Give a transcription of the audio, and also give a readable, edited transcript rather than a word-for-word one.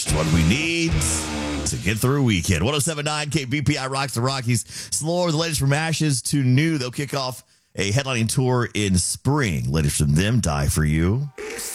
It's what we need to get through a weekend. 107.9 KBPI rocks the Rockies. Slower, the latest from Ashes to New. They'll kick off a headlining tour in spring. Latest from them, Die For You.